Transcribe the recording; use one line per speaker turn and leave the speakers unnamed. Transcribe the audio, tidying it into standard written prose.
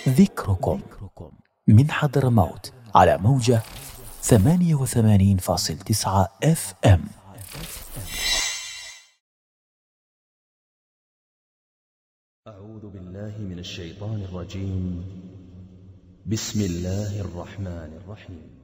ذكركم من حضرموت على موجة 88.9 FM.
أعوذ بالله من الشيطان الرجيم. بسم الله الرحمن الرحيم.